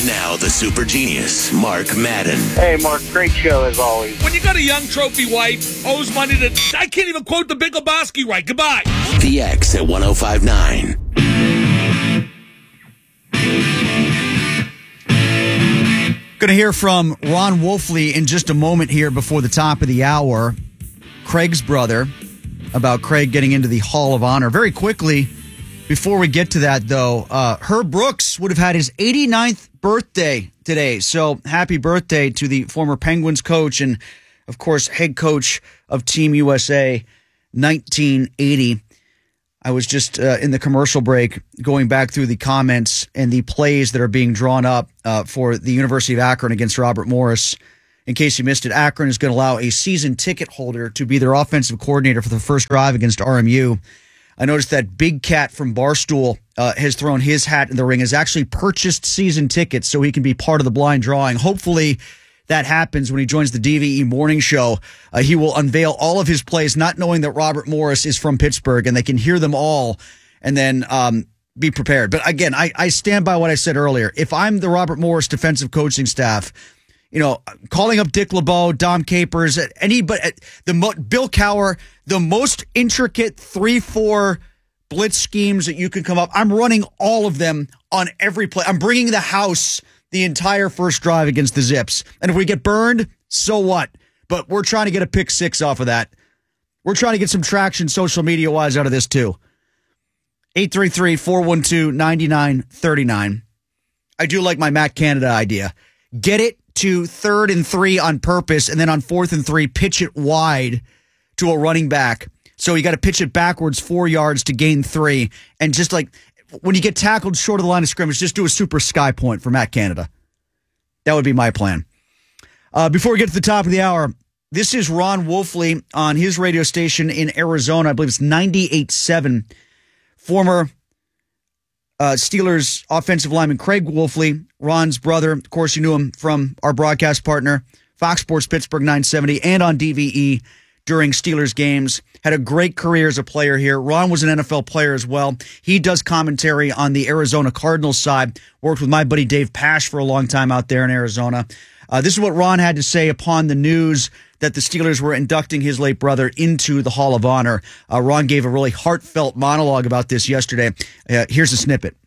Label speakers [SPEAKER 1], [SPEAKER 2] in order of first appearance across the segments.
[SPEAKER 1] Now, the super genius, Mark Madden.
[SPEAKER 2] Hey, Mark, great show as always.
[SPEAKER 3] When you got a young trophy wife, owes money to... I can't even quote the Big Lebowski right. Goodbye.
[SPEAKER 1] The X at 105.9.
[SPEAKER 4] Going to hear from Ron Wolfley in just a moment here before the top of the hour. Craig's brother, about Craig getting into the Hall of Honor. Very quickly, before we get to that, though, Herb Brooks would have had his 89th birthday today. So happy birthday to the former Penguins coach and, of course, head coach of Team USA 1980. I was just in the commercial break going back through the comments and the plays that are being drawn up for the University of Akron against Robert Morris. In case you missed it, Akron is going to allow a season ticket holder to be their offensive coordinator for the first drive against RMU. I noticed that Big Cat from Barstool has thrown his hat in the ring, has actually purchased season tickets so he can be part of the blind drawing. Hopefully that happens when he joins the DVE morning show. He will unveil all of his plays, not knowing that Robert Morris is from Pittsburgh, and they can hear them all and then be prepared. But again, I stand by what I said earlier. If I'm the Robert Morris defensive coaching staff, you know, calling up Dick LeBeau, Dom Capers, anybody, Bill Cowher, the most intricate 3-4 blitz schemes that you can come up, I'm running all of them on every play. I'm bringing the house the entire first drive against the Zips. And if we get burned, so what? But we're trying to get a pick six off of that. We're trying to get some traction social media-wise out of this, too. 833-412-9939. I do like my Matt Canada idea. Get it to 3rd and 3 on purpose, and then on 4th and 3, pitch it wide to a running back. So you got to pitch it backwards 4 yards to gain 3. And just like when you get tackled short of the line of scrimmage, just do a super sky point for Matt Canada. That would be my plan. Before we get to the top of the hour, this is Ron Wolfley on his radio station in Arizona. I believe it's 98.7. Former Steelers offensive lineman Craig Wolfley, Ron's brother. Of course, you knew him from our broadcast partner, Fox Sports Pittsburgh 970, and on DVE during Steelers games. Had a great career as a player here. Ron was an NFL player as well. He does commentary on the Arizona Cardinals side. Worked with my buddy Dave Pasch for a long time out there in Arizona. This is what Ron had to say upon the news that the Steelers were inducting his late brother into the Hall of Honor. Ron gave a really heartfelt monologue about this yesterday. Here's a snippet.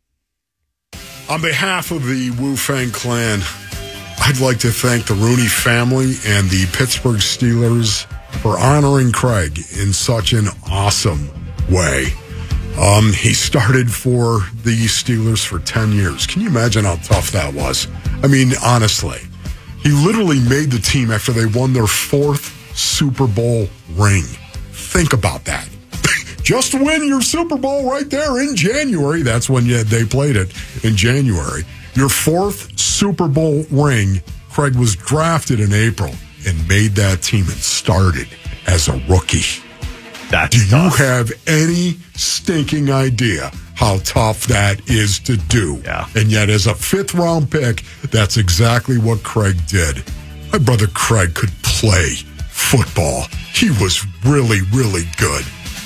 [SPEAKER 5] On behalf of the Wu Fang clan, I'd like to thank the Rooney family and the Pittsburgh Steelers for honoring Craig in such an awesome way. He started for the Steelers for 10 years. Can you imagine how tough that was? I mean, honestly, he literally made the team after they won their 4th Super Bowl ring. Think about that. Just win your Super Bowl right there in January. That's when they played it, in January. Your 4th Super Bowl ring. Craig was drafted in April and made that team and started as a rookie. Do you have any stinking idea how tough that is to do?
[SPEAKER 6] Yeah.
[SPEAKER 5] And yet, as a 5th-round pick, that's exactly what Craig did. My brother Craig could play football. He was really, really good.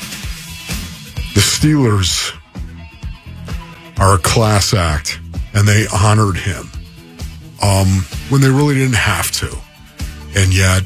[SPEAKER 5] The Steelers are a class act, and they honored him when they really didn't have to. And yet,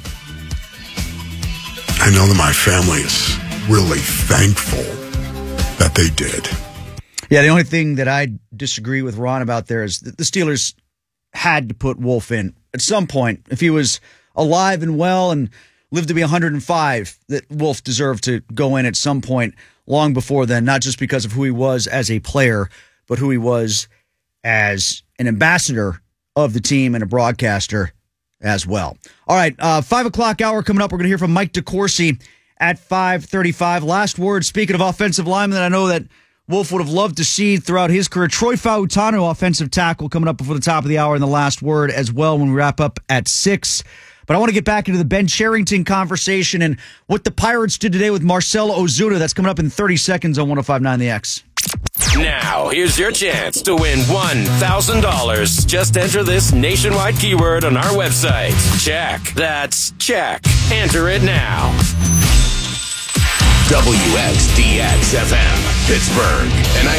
[SPEAKER 5] I know that my family is really thankful that they did.
[SPEAKER 4] Yeah, the only thing that I disagree with Ron about there is that the Steelers had to put Wolf in at some point. If he was alive and well and lived to be 105, that Wolf deserved to go in at some point long before then, not just because of who he was as a player, but who he was as an ambassador of the team and a broadcaster as well. All right, 5 o'clock hour coming up. We're going to hear from Mike DeCourcy at 5:35. Last word, speaking of offensive linemen that I know that Wolf would have loved to see throughout his career. Troy Fautanu, offensive tackle, coming up before the top of the hour in the last word as well when we wrap up at 6. But I want to get back into the Ben Cherington conversation and what the Pirates did today with Marcell Ozuna. That's coming up in 30 seconds on 105.9 The X.
[SPEAKER 1] Now, here's your chance to win $1,000. Just enter this nationwide keyword on our website. Check. That's check. Enter it now. WXDX-FM, Pittsburgh. And